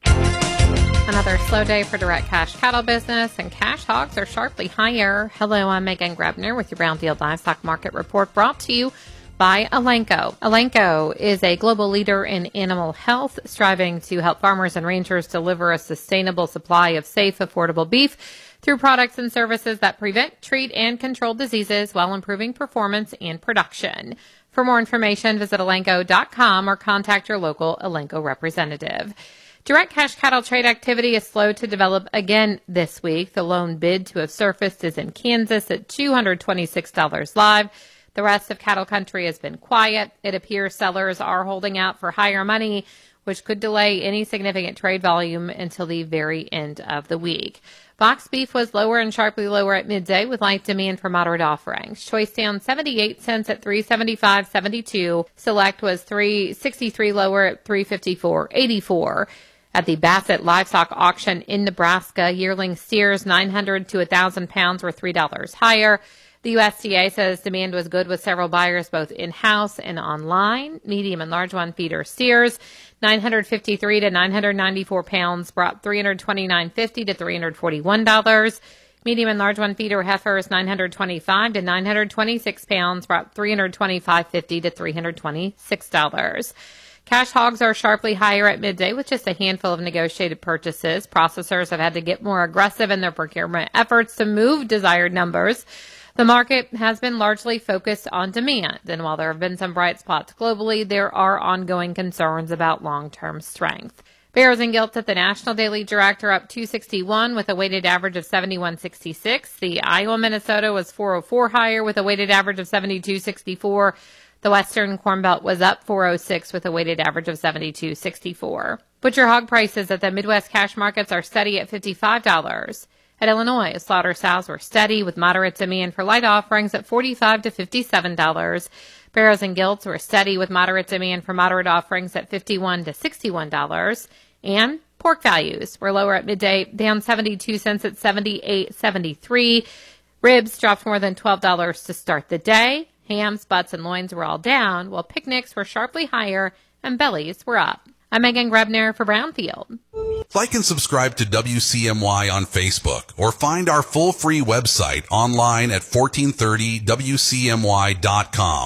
Another slow day for direct cash cattle business, and cash hogs are sharply higher. Hello, I'm Megan Grebner with your Brownfield Livestock Market Report, brought to you by Elanco. Elanco is a global leader in animal health, striving to help farmers and ranchers deliver a sustainable supply of safe, affordable beef through products and services that prevent, treat, and control diseases while improving performance and production. For more information, visit elanco dot com or contact your local Elanco representative. Direct cash cattle trade activity is slow to develop again this week. The lone bid to have surfaced is in Kansas at two hundred twenty-six dollars live. The rest of cattle country has been quiet. It appears sellers are holding out for higher money, which could delay any significant trade volume until the very end of the week. Box beef was lower and sharply lower at midday with light demand for moderate offerings. Choice down seventy-eight cents at three seventy-five seventy-two. Select was three sixty-three lower at three fifty-four eighty-four. At the Bassett Livestock Auction in Nebraska, yearling steers nine hundred to one thousand pounds were three dollars higher. The U S D A says demand was good with several buyers both in-house and online. Medium and large one feeder steers, nine hundred fifty-three to nine hundred ninety-four pounds, brought three hundred twenty-nine fifty to three hundred forty-one dollars. Medium and large one feeder heifers, nine hundred twenty-five to nine hundred twenty-six pounds, brought three hundred twenty-five fifty to three hundred twenty-six dollars. Cash hogs are sharply higher at midday with just a handful of negotiated purchases. Processors have had to get more aggressive in their procurement efforts to move desired numbers. The market has been largely focused on demand, and while there have been some bright spots globally, there are ongoing concerns about long-term strength. Bears and Gilts at the National Daily Direct are up two sixty-one with a weighted average of seventy-one sixty-six. The Iowa Minnesota was four oh four higher with a weighted average of seventy-two sixty-four. The Western Corn Belt was up four oh six with a weighted average of seventy-two sixty-four. Butcher hog prices at the Midwest cash markets are steady at fifty-five dollars. At Illinois, slaughter sows were steady with moderate demand for light offerings at forty-five to fifty-seven dollars. Barrows and Gilts were steady with moderate demand for moderate offerings at fifty-one to sixty-one dollars. And pork values were lower at midday, down seventy-two cents at seventy-eight seventy-three. Ribs dropped more than twelve dollars to start the day. Hams, butts, and loins were all down, while picnics were sharply higher and bellies were up. I'm Megan Grebner for Brownfield. Like and subscribe to W C M Y on Facebook, or find our full free website online at fourteen thirty W C M Y dot com.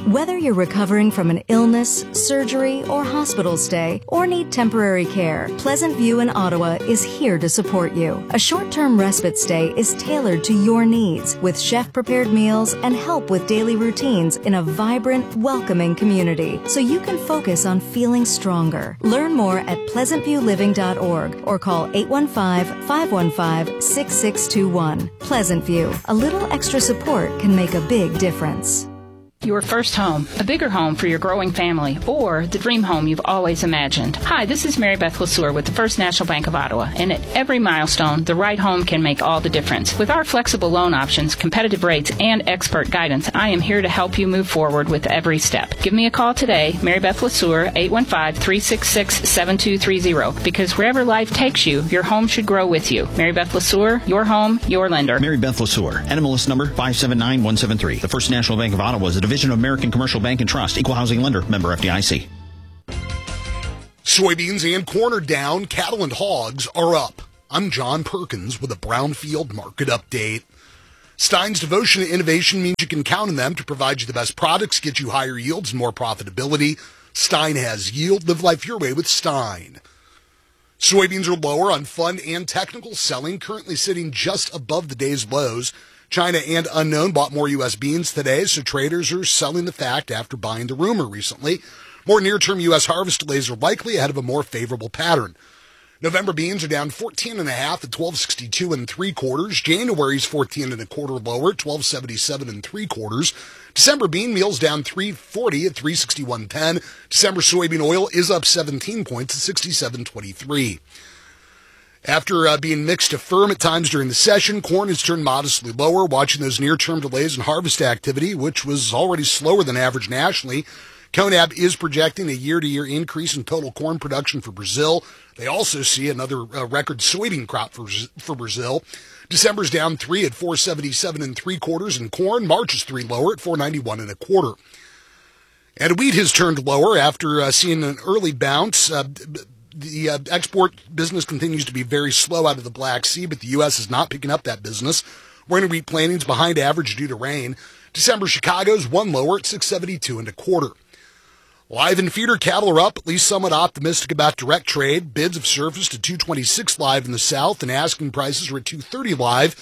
Whether you're recovering from an illness, surgery, or hospital stay, or need temporary care, Pleasant View in Ottawa is here to support you. A short-term respite stay is tailored to your needs, with chef-prepared meals and help with daily routines in a vibrant, welcoming community, so you can focus on feeling stronger. Learn more at pleasant view living dot org or call eight one five, five one five, six six two one. Pleasant View. A little extra support can make a big difference. Your first home, a bigger home for your growing family, or the dream home you've always imagined. Hi, this is Mary Beth LeSueur with the First National Bank of Ottawa, and at every milestone, the right home can make all the difference. With our flexible loan options, competitive rates, and expert guidance, I am here to help you move forward with every step. Give me a call today, Mary Beth LeSueur, eight one five, three six six, seven two three zero, because wherever life takes you, your home should grow with you. Mary Beth LeSueur, your home, your lender. Mary Beth LeSueur, N M L S number five seven nine one seven three. The First National Bank of Ottawa is a division of American Commercial Bank and Trust, equal housing lender, member F D I C. Soybeans and corn are down, cattle and hogs are up. I'm John Perkins with a Brownfield Market Update. Stein's devotion to innovation means you can count on them to provide you the best products, get you higher yields and more profitability. Stein has yield. Live life your way with Stein. Soybeans are lower on fund and technical selling, currently sitting just above the day's lows. China and Unknown bought more U S beans today, so traders are selling the fact after buying the rumor recently. More near-term U S harvest delays are likely ahead of a more favorable pattern. November beans are down fourteen and a half at twelve sixty-two and three quarters. January's fourteen and a quarter lower at twelve seventy-seven and three quarters. December bean meal's down three forty at three sixty-one ten. December soybean oil is up seventeen points at sixty-seven twenty-three. After uh, being mixed to firm at times during the session, corn has turned modestly lower, watching those near-term delays in harvest activity, which was already slower than average nationally. CONAB is projecting a year-to-year increase in total corn production for Brazil. They also see another uh, record soybean crop for, for Brazil. December's down three at four seventy-seven and three quarters in corn. March is three lower at four ninety-one and a quarter. And wheat has turned lower after uh, seeing an early bounce. Uh, The uh, export business continues to be very slow out of the Black Sea, but the U S is not picking up that business. Winter wheat plantings behind average due to rain. December Chicago's one lower at six seventy-two and a quarter. Live and feeder cattle are up, at least somewhat optimistic about direct trade. Bids have surfaced at two twenty-six live in the South, and asking prices are at two thirty live.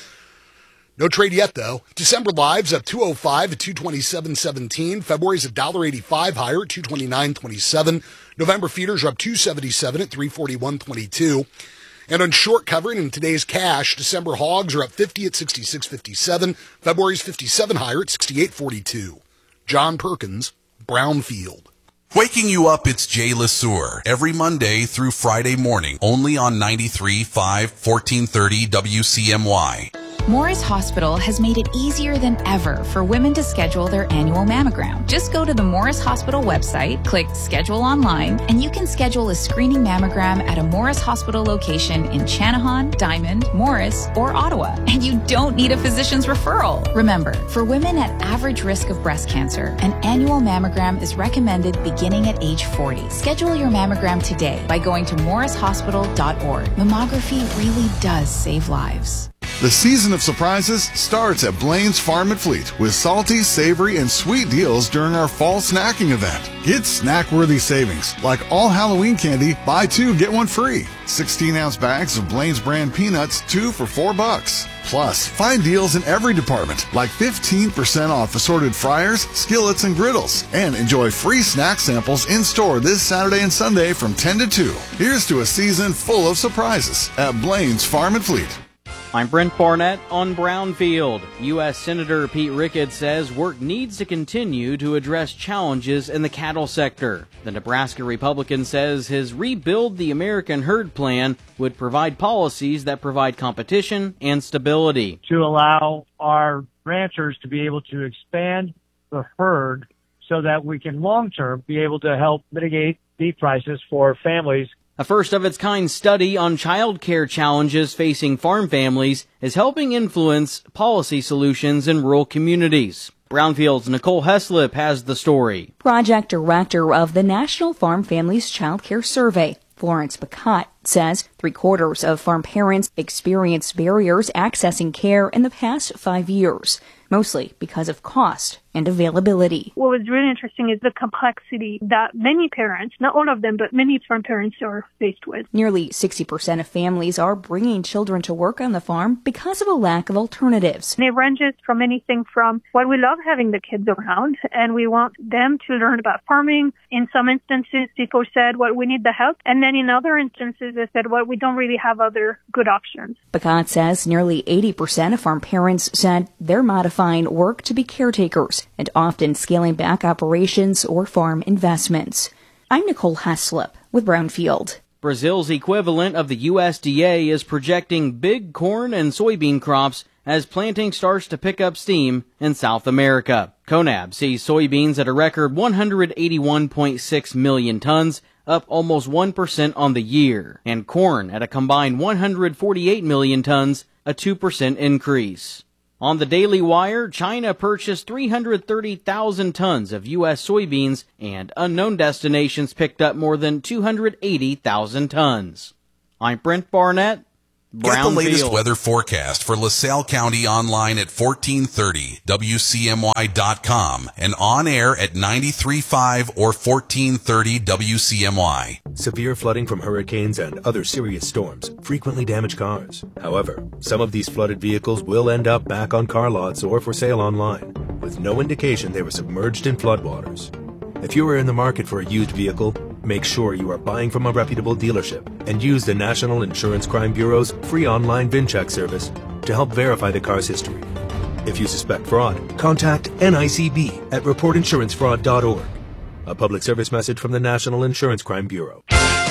No trade yet, though. December live's up two oh five at two twenty-seven seventeen. February's one dollar eighty-five higher at two twenty-nine twenty-seven. November feeders are up two seventy-seven at three forty-one twenty-two. And on short covering in today's cash, December hogs are up fifty at sixty-six fifty-seven. February's fifty-seven higher at sixty-eight forty-two. John Perkins, Brownfield. Waking you up, it's Jay LeSueur. Every Monday through Friday morning, only on ninety-three point five, fourteen thirty W C M Y. Morris Hospital has made it easier than ever for women to schedule their annual mammogram. Just go to the Morris Hospital website, click Schedule Online, and you can schedule a screening mammogram at a Morris Hospital location in Channahon, Diamond, Morris, or Ottawa. And you don't need a physician's referral. Remember, for women at average risk of breast cancer, an annual mammogram is recommended beginning at age forty. Schedule your mammogram today by going to morris hospital dot org. Mammography really does save lives. The season of surprises starts at Blaine's Farm and Fleet with salty, savory, and sweet deals during our fall snacking event. Get snack-worthy savings, like all Halloween candy, buy two, get one free. sixteen ounce bags of Blaine's brand peanuts, two for four bucks. Plus, find deals in every department, like fifteen percent off assorted fryers, skillets, and griddles. And enjoy free snack samples in-store this Saturday and Sunday from ten to two. Here's to a season full of surprises at Blaine's Farm and Fleet. I'm Brent Barnett on Brownfield. U S Senator Pete Ricketts says work needs to continue to address challenges in the cattle sector. The Nebraska Republican says his Rebuild the American Herd plan would provide policies that provide competition and stability. To allow our ranchers to be able to expand the herd so that we can long-term be able to help mitigate beef prices for families. A first-of-its-kind study on child care challenges facing farm families is helping influence policy solutions in rural communities. Brownfield's Nicole Heslip has the story. Project Director of the National Farm Families Child Care Survey, Florence Bacot, says three-quarters of farm parents experience barriers accessing care in the past five years, mostly because of cost. and availability. What was really interesting is the complexity that many parents, not all of them, but many farm parents are faced with. Nearly sixty percent of families are bringing children to work on the farm because of a lack of alternatives. And it ranges from anything from what we love having the kids around and we want them to learn about farming. In some instances, people said, well, we need the help. And then in other instances, they said, well, we don't really have other good options. Bacot says nearly eighty percent of farm parents said they're modifying work to be caretakers and often scaling back operations or farm investments. I'm Nicole Heslop with Brownfield. Brazil's equivalent of the U S D A is projecting big corn and soybean crops as planting starts to pick up steam in South America. CONAB sees soybeans at a record one hundred eighty-one point six million tons, up almost one percent on the year, and corn at a combined one hundred forty-eight million tons, a two percent increase. On the Daily Wire, China purchased three hundred thirty thousand tons of U S soybeans, and unknown destinations picked up more than two hundred eighty thousand tons. I'm Brent Barnett. Get the latest weather forecast for LaSalle County online at fourteen thirty W C M Y dot com and on air at ninety-three point five or fourteen thirty W C M Y. Severe flooding from hurricanes and other serious storms frequently damage cars. However, some of these flooded vehicles will end up back on car lots or for sale online, with no indication they were submerged in floodwaters. If you are in the market for a used vehicle, make sure you are buying from a reputable dealership and use the National Insurance Crime Bureau's free online VinCheck service to help verify the car's history. If you suspect fraud, contact N I C B at report insurance fraud dot org. A public service message from the National Insurance Crime Bureau.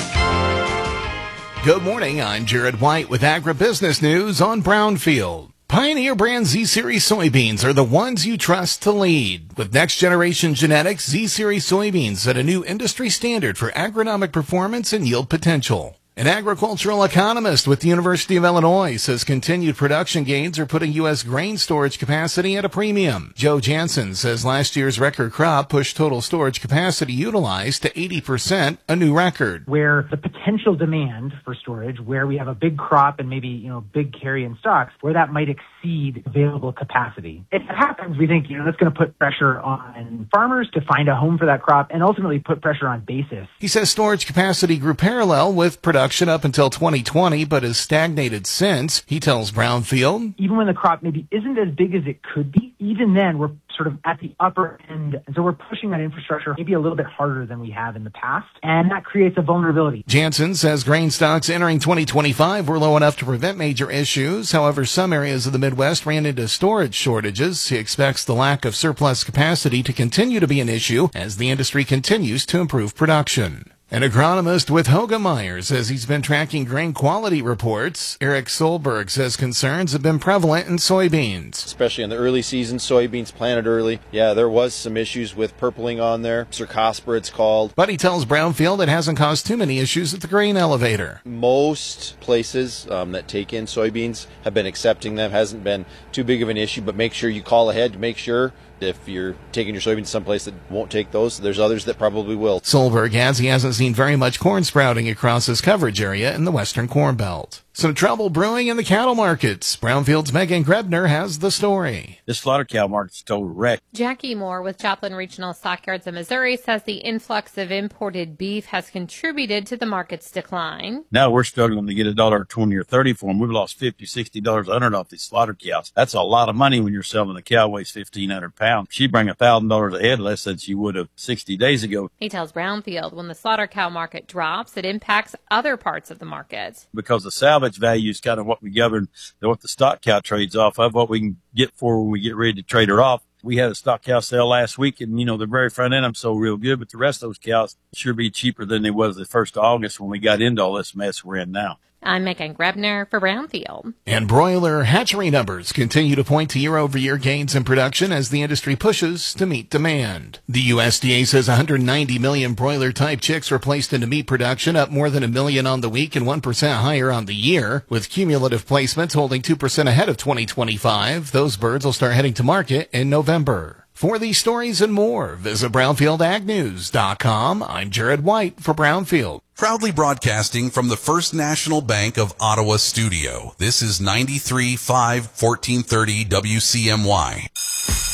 Good morning, I'm Jared White with Agribusiness News on Brownfield. Pioneer brand Z-Series soybeans are the ones you trust to lead. With next-generation genetics, Z-Series soybeans set a new industry standard for agronomic performance and yield potential. An agricultural economist with the University of Illinois says continued production gains are putting U S grain storage capacity at a premium. Joe Jansen says last year's record crop pushed total storage capacity utilized to eighty percent, a new record. Where the potential demand for storage, where we have a big crop and maybe, you know, big carry in stocks, where that might exceed available capacity. If it happens, we think, you know, that's going to put pressure on farmers to find a home for that crop and ultimately put pressure on basis. He says storage capacity grew parallel with production up until twenty twenty, but has stagnated since. He tells Brownfield, even when the crop maybe isn't as big as it could be, even then we're sort of at the upper end. And so we're pushing that infrastructure maybe a little bit harder than we have in the past. And that creates a vulnerability. Jansen says grain stocks entering twenty twenty-five were low enough to prevent major issues. However, some areas of the Midwest ran into storage shortages. He expects the lack of surplus capacity to continue to be an issue as the industry continues to improve production. An agronomist with Hoga Meyer says he's been tracking grain quality reports. Eric Solberg says concerns have been prevalent in soybeans. Especially in the early season, soybeans planted early. Yeah, there was some issues with purpling on there. Cercospora, it's called. But he tells Brownfield it hasn't caused too many issues at the grain elevator. Most places um, that take in soybeans have been accepting them. Hasn't been too big of an issue, but make sure you call ahead to make sure if you're taking your soybeans someplace that won't take those. There's others that probably will. Solberg adds he hasn't seen very much corn sprouting across his coverage area in the Western Corn Belt. Some trouble brewing in the cattle markets. Brownfield's Megan Grebner has the story. The slaughter cow market's total wreck. Jackie Moore with Joplin Regional Stockyards in Missouri says the influx of imported beef has contributed to the market's decline. Now we're struggling to get a dollar twenty or thirty for them. We've lost fifty, sixty dollars a hundred off these slaughter cows. That's a lot of money when you're selling a cow weighs fifteen hundred pounds. She bring a thousand dollars a head less than she would have sixty days ago. He tells Brownfield when the slaughter cow market drops, it impacts other parts of the market. Because the salvage value is kind of what we govern, what the stock cow trades off of, what we can get for when we get ready to trade her off. We had a stock cow sale last week, and, you know, the very front end, I'm so real good, but the rest of those cows sure be cheaper than they was the first of August when we got into all this mess we're in now. I'm Megan Grebner for Brownfield. And broiler hatchery numbers continue to point to year-over-year gains in production as the industry pushes to meet demand. The U S D A says one hundred ninety million broiler-type chicks were placed into meat production, up more than a million on the week and one percent higher on the year, with cumulative placements holding two percent ahead of twenty twenty-five. Those birds will start heading to market in November. For these stories and more, visit brownfield ag news dot com. I'm Jared White for Brownfield. Proudly broadcasting from the First National Bank of Ottawa studio. This is ninety-three point five, fourteen thirty W C M Y.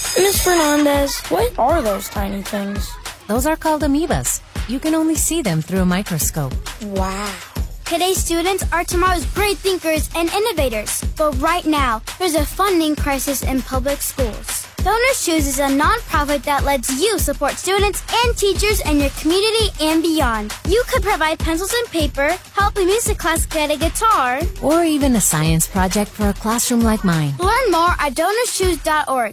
Miss Fernandez, what are those tiny things? Those are called amoebas. You can only see them through a microscope. Wow. Today's students are tomorrow's great thinkers and innovators. But right now, there's a funding crisis in public schools. Donors Choose is a nonprofit that lets you support students and teachers in your community and beyond. You could provide pencils and paper, help a music class get a guitar, or even a science project for a classroom like mine. Learn more at donors choose dot org.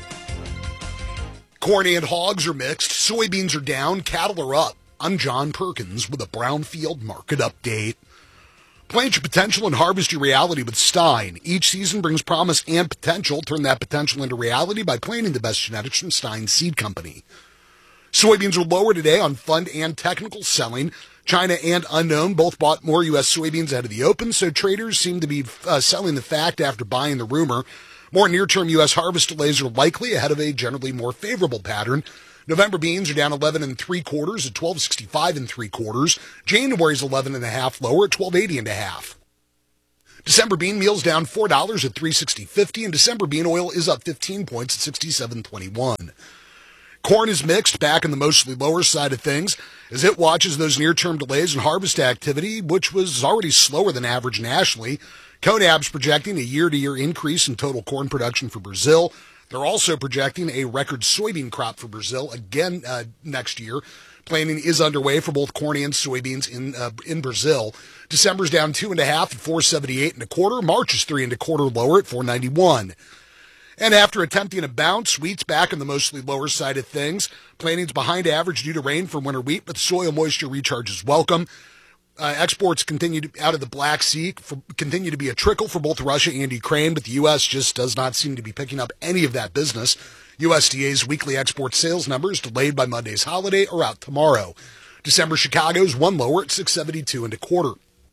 Corn and hogs are mixed, soybeans are down, cattle are up. I'm John Perkins with a Brownfield Market Update. Plant your potential and harvest your reality with Stein. Each season brings promise and potential. Turn that potential into reality by planting the best genetics from Stein Seed Company. Soybeans are lower today on fund and technical selling. China and Unknown both bought more U S soybeans ahead of the open, so traders seem to be uh, selling the fact after buying the rumor. More near-term U S harvest delays are likely ahead of a generally more favorable pattern. November beans are down eleven and three quarters at twelve sixty-five and three quarters. January's eleven and a half lower at twelve eighty and a half. December bean meal's down four dollars at three sixty fifty, and December bean oil is up fifteen points at sixty-seven twenty-one. Corn is mixed, back on the mostly lower side of things, as it watches those near-term delays in harvest activity, which was already slower than average nationally. CONAB's projecting a year-to-year increase in total corn production for Brazil. They're also projecting a record soybean crop for Brazil again uh, next year. Planting is underway for both corn and soybeans in uh, in Brazil. December's down two and a half at four seventy-eight and a quarter. March is three and a quarter lower at four ninety-one. And after attempting a bounce, wheat's back on the mostly lower side of things. Planting's behind average due to rain from winter wheat, but soil moisture recharge is welcome. Uh, exports continue to, out of the Black Sea for, continue to be a trickle for both Russia and Ukraine, but the U S just does not seem to be picking up any of that business. U S D A's weekly export sales numbers, delayed by Monday's holiday, are out tomorrow. December Chicago's one lower at six seventy-two and a quarter.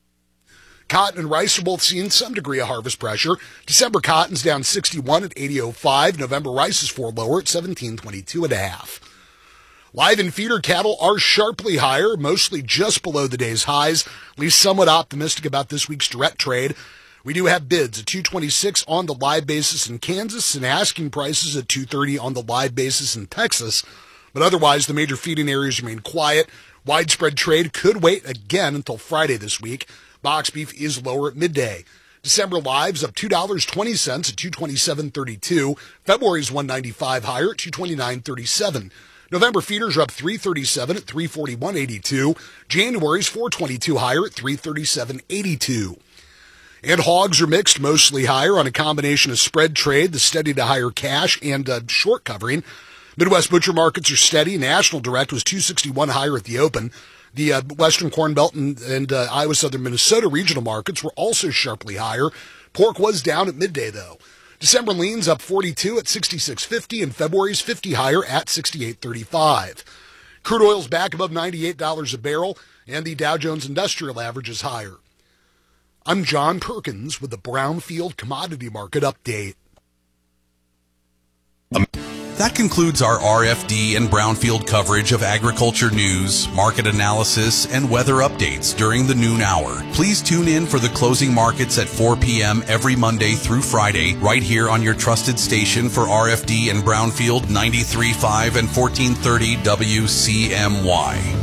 Cotton and rice are both seeing some degree of harvest pressure. December cotton's down sixty-one at eighty oh five. November rice is four lower at seventeen twenty-two and a half. Live and feeder cattle are sharply higher, mostly just below the day's highs, at least somewhat optimistic about this week's direct trade. We do have bids at two twenty-six on the live basis in Kansas and asking prices at two thirty on the live basis in Texas. But otherwise, the major feeding areas remain quiet. Widespread trade could wait again until Friday this week. Box beef is lower at midday. December lives up two dollars and twenty cents at two twenty-seven thirty-two. February's one ninety-five higher at two twenty-nine thirty-seven. November feeders are up three thirty-seven at three forty-one eighty-two. January's four twenty-two higher at three thirty-seven eighty-two. And hogs are mixed, mostly higher on a combination of spread trade, the steady to higher cash, and uh, short covering. Midwest butcher markets are steady. National Direct was two sixty-one higher at the open. The uh, Western Corn Belt and, and uh, Iowa Southern Minnesota regional markets were also sharply higher. Pork was down at midday, though. December leans up forty-two at sixty-six fifty, and February's fifty higher at sixty-eight thirty-five. Crude oil's back above ninety-eight dollars a barrel, and the Dow Jones Industrial Average is higher. I'm John Perkins with the Brownfield Commodity Market Update. That concludes our R F D and Brownfield coverage of agriculture news, market analysis, and weather updates during the noon hour. Please tune in for the closing markets at four p.m. every Monday through Friday, right here on your trusted station for R F D and Brownfield ninety-three point five and fourteen thirty W C M Y.